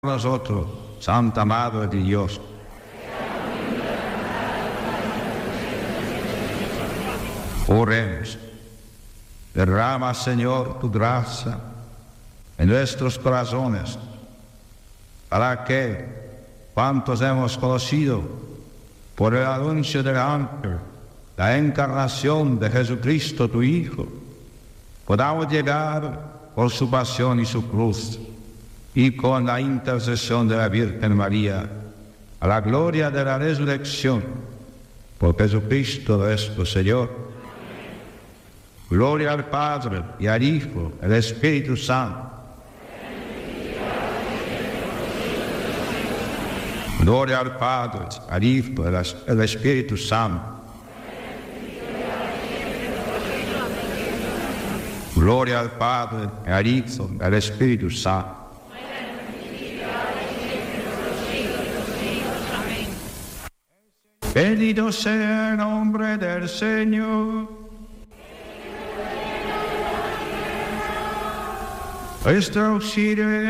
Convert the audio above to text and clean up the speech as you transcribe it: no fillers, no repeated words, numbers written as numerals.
nosotros, Santa Madre de Dios. Oremos. Derrama, Señor, tu gracia en nuestros corazones, para que, cuantos hemos conocido por el anuncio del ángel la encarnación de Jesucristo, tu Hijo, podamos llegar por su pasión y su cruz, y con la intercesión de la Virgen María, a la gloria de la resurrección, por Jesucristo nuestro Señor. Gloria al Padre, y al Hijo, y al Espíritu Santo. Gloria al Padre, al Hijo, y al Espíritu Santo. Gloria al Padre, y al Hijo, y al Espíritu Santo. Bendito sea el nombre del Señor. Nuestro auxilio